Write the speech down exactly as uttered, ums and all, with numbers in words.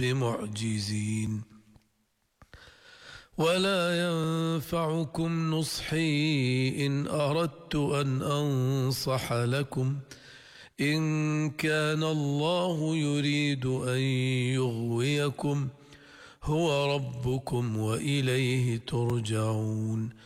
بمعجزين. ولا ينفعكم نصحي إن أردت أن أنصح لكم إن كان الله يريد أن يغويكم هو ربكم وإليه ترجعون.